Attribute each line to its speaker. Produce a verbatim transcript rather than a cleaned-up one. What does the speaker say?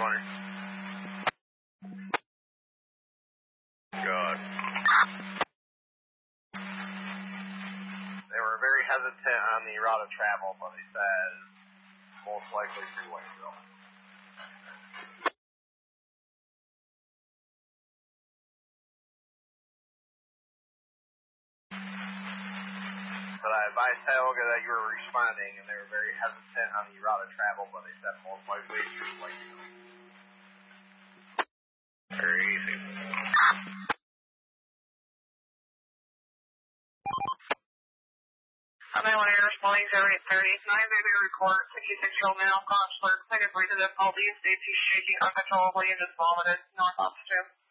Speaker 1: twenty. Good. They were very hesitant on the route of travel, but they said most likely through Lakeville. But I advised Tioga that you were responding, and they were very hesitant on the route of travel, but they said most likely through Lakeville. Very easy.
Speaker 2: I want to respond to eight thirty. nine baby report, sixty-six year old male, conscious, second breath of difficulty, safety shaking uncontrollably and just vomited, north oxygen.